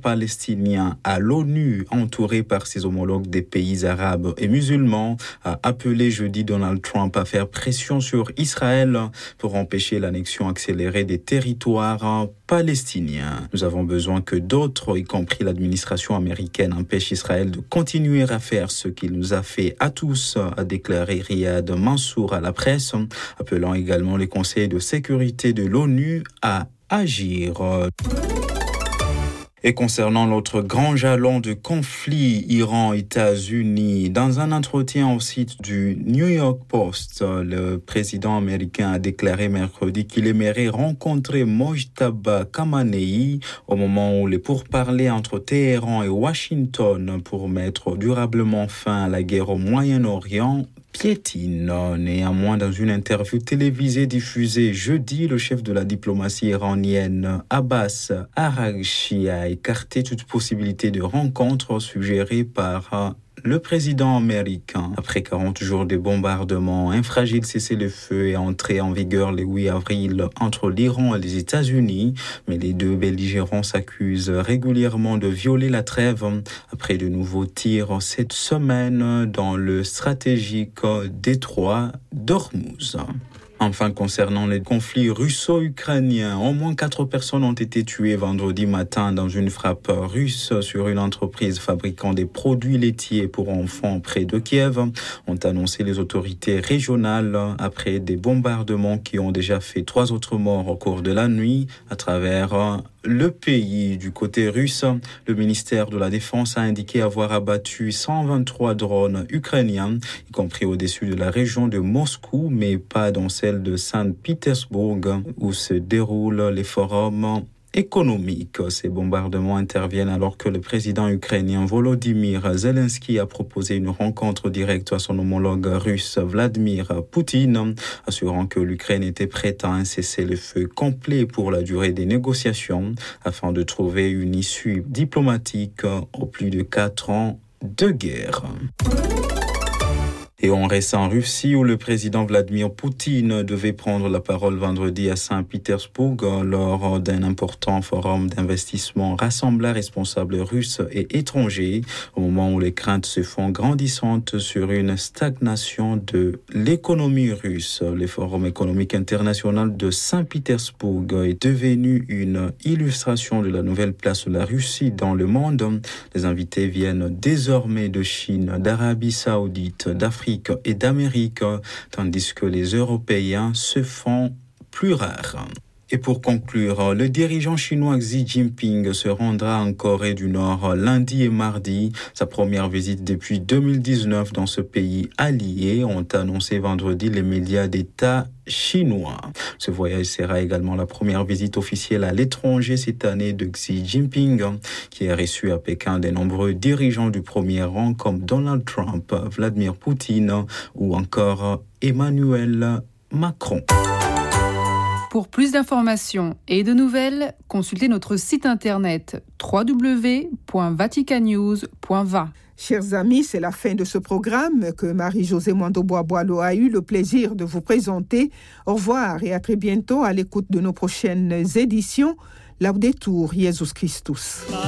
palestinien à l'ONU, entouré par ses homologues des pays arabes et musulmans, a appelé jeudi Donald Trump à faire pression sur Israël pour empêcher l'annexion accélérée des territoires palestiniens. Nous avons besoin que d'autres, y compris l'administration américaine, empêchent Israël de continuer à faire ce qu'il nous a fait à tous, a déclaré Riyad Mansour à la presse, appelant également les conseils de sécurité de l'ONU à agir. Et concernant l'autre grand jalon de conflit Iran-États-Unis, dans un entretien au site du New York Post, le président américain a déclaré mercredi qu'il aimerait rencontrer Mojtaba Khamenei au moment où les pourparlers entre Téhéran et Washington pour mettre durablement fin à la guerre au Moyen-Orient piétine. Néanmoins, dans une interview télévisée diffusée jeudi, le chef de la diplomatie iranienne, Abbas Araghchi, a écarté toute possibilité de rencontre suggérée par le président américain. Après 40 jours de bombardements, un fragile cessez-le-feu est entré en vigueur le 8 avril entre l'Iran et les États-Unis, mais les deux belligérants s'accusent régulièrement de violer la trêve après de nouveaux tirs cette semaine dans le stratégique détroit d'Ormuz. Enfin, concernant les conflits russo-ukrainiens, au moins 4 personnes ont été tuées vendredi matin dans une frappe russe sur une entreprise fabriquant des produits laitiers pour enfants près de Kiev, ont annoncé les autorités régionales après des bombardements qui ont déjà fait 3 autres morts au cours de la nuit à travers le pays. Du côté russe, le ministère de la Défense a indiqué avoir abattu 123 drones ukrainiens, y compris au-dessus de la région de Moscou, mais pas dans celle de Saint-Pétersbourg, où se déroulent les forums économiques. Ces bombardements interviennent alors que le président ukrainien Volodymyr Zelensky a proposé une rencontre directe à son homologue russe Vladimir Poutine, assurant que l'Ukraine était prête à un cessez-le-feu complet pour la durée des négociations afin de trouver une issue diplomatique aux plus de 4 ans de guerre. Et on reste en Russie où le président Vladimir Poutine devait prendre la parole vendredi à Saint-Pétersbourg lors d'un important forum d'investissement rassemblant responsables russes et étrangers au moment où les craintes se font grandissantes sur une stagnation de l'économie russe. Le Forum économique international de Saint-Pétersbourg est devenu une illustration de la nouvelle place de la Russie dans le monde. Les invités viennent désormais de Chine, d'Arabie Saoudite, d'Afrique et d'Amérique, tandis que les Européens se font plus rares. Et pour conclure, le dirigeant chinois Xi Jinping se rendra en Corée du Nord lundi et mardi. Sa première visite depuis 2019 dans ce pays allié, ont annoncé vendredi les médias d'État chinois. Ce voyage sera également la première visite officielle à l'étranger cette année de Xi Jinping, qui est reçu à Pékin des nombreux dirigeants du premier rang comme Donald Trump, Vladimir Poutine ou encore Emmanuel Macron. Pour plus d'informations et de nouvelles, consultez notre site internet www.vaticannews.va. Chers amis, c'est la fin de ce programme que Marie-Josée Mwandoboa-Boalo a eu le plaisir de vous présenter. Au revoir et à très bientôt à l'écoute de nos prochaines éditions. Laudetur Jesus Christus.